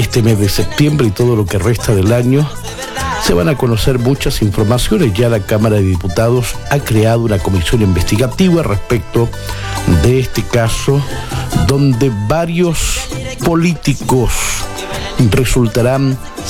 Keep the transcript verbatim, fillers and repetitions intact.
este mes de septiembre y todo lo que resta del año, se van a conocer muchas informaciones. Ya la Cámara de Diputados ha creado una comisión investigativa respecto de este caso, donde varios políticos resultarán